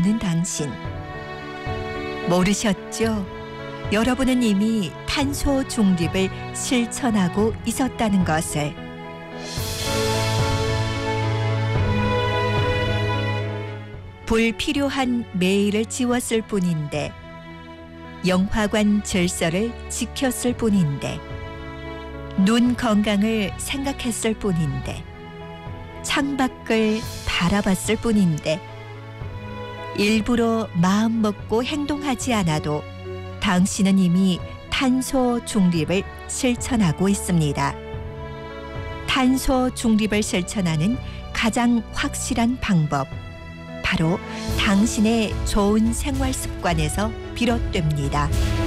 없는 당신. 모르셨죠? 여러분은 이미 탄소 중립을 실천하고 있었다는 것을. 불필요한 메일을 지웠을 뿐인데, 영화관 질서를 지켰을 뿐인데, 눈 건강을 생각했을 뿐인데, 창밖을 바라봤을 뿐인데, 일부러 마음 먹고 행동하지 않아도 당신은 이미 탄소 중립을 실천하고 있습니다. 탄소 중립을 실천하는 가장 확실한 방법, 바로 당신의 좋은 생활 습관에서 비롯됩니다.